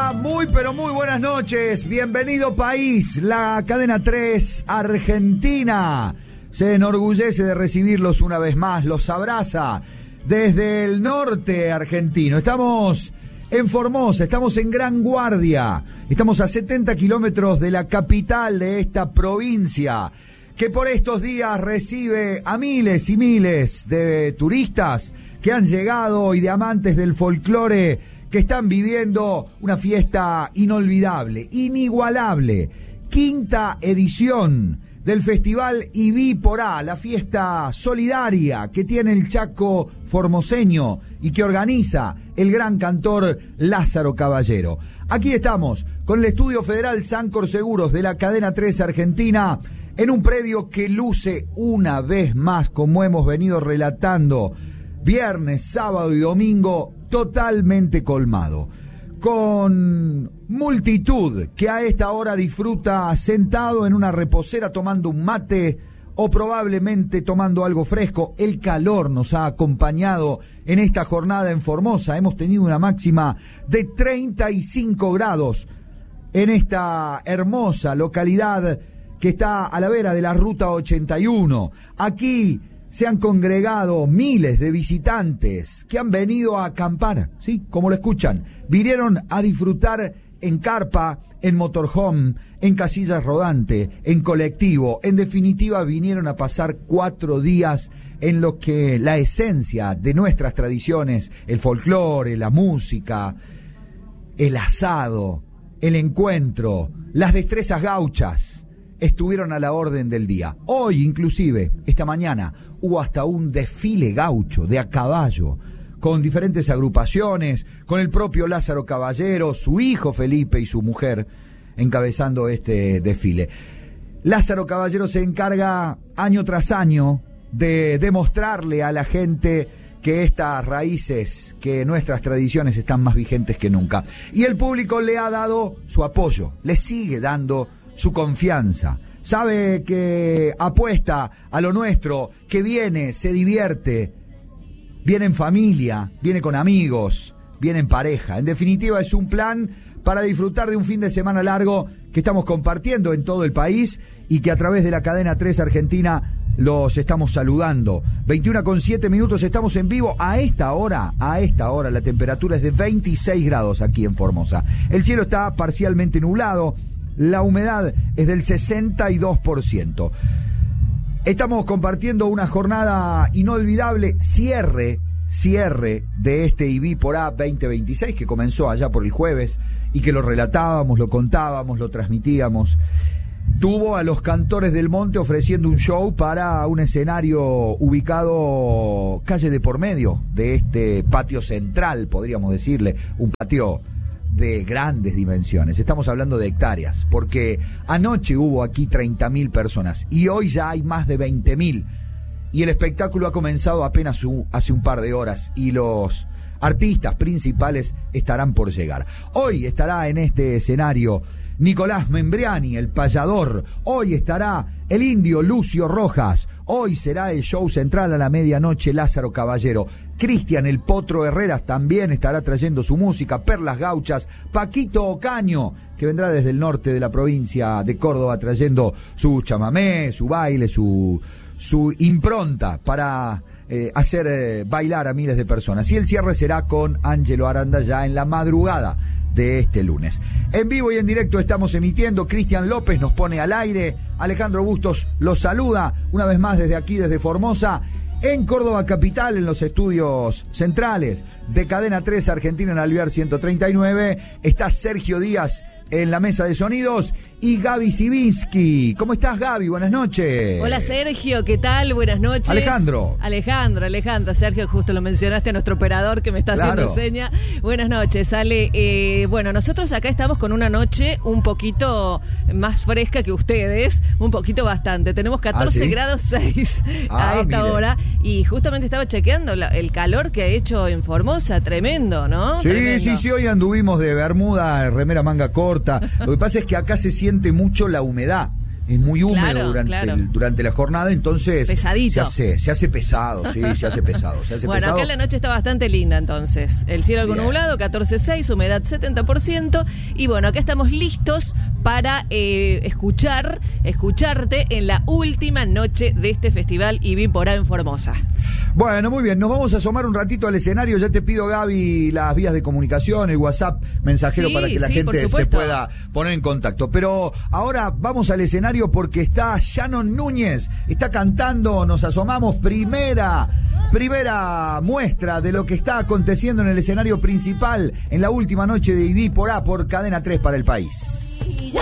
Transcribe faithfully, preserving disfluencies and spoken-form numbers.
Hola, muy pero muy buenas noches. Bienvenido país, la cadena tres Argentina se enorgullece de recibirlos una vez más, los abraza desde el norte argentino. Estamos en Formosa, estamos en Gran Guardia, estamos a setenta kilómetros de la capital de esta provincia, que por estos días recibe a miles y miles de turistas que han llegado y de amantes del folclore que están viviendo una fiesta inolvidable, inigualable. Quinta edición del Festival Ibí Porá, la fiesta solidaria que tiene el Chaco formoseño y que organiza el gran cantor Lázaro Caballero. Aquí estamos con el Estudio Federal Sancor Seguros de la cadena tres Argentina, en un predio que luce una vez más, como hemos venido relatando, viernes, sábado y domingo, totalmente colmado, con multitud que a esta hora disfruta sentado en una reposera tomando un mate o probablemente tomando algo fresco. El calor nos ha acompañado en esta jornada en Formosa. Hemos tenido una máxima de treinta y cinco grados en esta hermosa localidad que está a la vera de la Ruta ochenta y uno. Aquí se han congregado miles de visitantes que han venido a acampar, ¿sí? Como lo escuchan, vinieron a disfrutar en carpa, en motorhome, en casillas rodante, en colectivo. En definitiva, vinieron a pasar cuatro días en lo que la esencia de nuestras tradiciones, el folclore, la música, el asado, el encuentro, las destrezas gauchas, estuvieron a la orden del día. Hoy, inclusive, esta mañana, hubo hasta un desfile gaucho de a caballo, con diferentes agrupaciones, con el propio Lázaro Caballero, su hijo Felipe y su mujer, encabezando este desfile. Lázaro Caballero se encarga año tras año de demostrarle a la gente que estas raíces, que nuestras tradiciones están más vigentes que nunca. Y el público le ha dado su apoyo, le sigue dando su confianza, sabe que apuesta a lo nuestro, que viene, se divierte, viene en familia, viene con amigos, viene en pareja. En definitiva, es un plan para disfrutar de un fin de semana largo que estamos compartiendo en todo el país y que a través de la cadena tres Argentina los estamos saludando. veintiuno con siete minutos, estamos en vivo. A esta hora, a esta hora la temperatura es de veintiséis grados aquí en Formosa. El cielo está parcialmente nublado. La humedad es del sesenta y dos por ciento. Estamos compartiendo una jornada inolvidable, cierre, cierre de este Ibí Porá veinte veintiséis que comenzó allá por el jueves y que lo relatábamos, lo contábamos, lo transmitíamos. Tuvo a los Cantores del Monte ofreciendo un show para un escenario ubicado calle de por medio de este patio central, podríamos decirle, un patio de grandes dimensiones. Estamos hablando de hectáreas, porque anoche hubo aquí treinta mil personas y hoy ya hay más de veinte mil. Y el espectáculo ha comenzado apenas un, hace un par de horas y los artistas principales estarán por llegar. Hoy estará en este escenario Nicolás Membriani, el payador. Hoy estará el indio Lucio Rojas. Hoy será el show central a la medianoche Lázaro Caballero. Cristian el Potro Herreras también estará trayendo su música, Perlas Gauchas. Paquito Ocaño, que vendrá desde el norte de la provincia de Córdoba trayendo su chamamé, su baile, su, su impronta para eh, hacer eh, bailar a miles de personas. Y el cierre será con Ángelo Aranda ya en la madrugada de este lunes. En vivo y en directo estamos emitiendo. Cristian López nos pone al aire. Alejandro Bustos los saluda una vez más desde aquí, desde Formosa, en Córdoba capital, en los estudios centrales de Cadena tres Argentina en Alvear ciento treinta y nueve. Está Sergio Díaz en la mesa de sonidos y Gaby Sibinski. ¿Cómo estás, Gaby? Buenas noches. Hola, Sergio, ¿qué tal? Buenas noches. Alejandro. Alejandro, Alejandro. Sergio, justo lo mencionaste, a nuestro operador que me está Claro. haciendo seña. Buenas noches, Ale. Eh, bueno, nosotros acá estamos con una noche un poquito más fresca que ustedes, un poquito bastante. Tenemos catorce ¿Ah, sí? grados seis Ah, a esta mire. hora y justamente estaba chequeando la, el calor que ha hecho en Formosa, tremendo, ¿no? Sí, Tremendo. sí, sí, hoy anduvimos de bermuda, remera manga corta. Lo que pasa es que acá se siente mucho la humedad. es muy húmedo claro, durante, claro. El, durante la jornada, entonces Pesadito. se hace, se hace pesado, sí, se hace pesado, se hace bueno, pesado. acá la noche está bastante linda entonces. El cielo algo Bien. nublado, catorce punto seis, humedad setenta por ciento. Y bueno, acá estamos listos para eh, escuchar, escucharte en la última noche de este festival Ibi Porá en Formosa. Bueno, muy bien, nos vamos a asomar un ratito al escenario. Ya te pido, Gaby, las vías de comunicación, el WhatsApp mensajero Sí, para que la sí, por gente se supuesto. pueda poner en contacto. Pero ahora vamos al escenario porque está Shannon Núñez, está cantando, nos asomamos, primera, primera muestra de lo que está aconteciendo en el escenario principal en la última noche de Ibi Porá por Cadena tres para el país.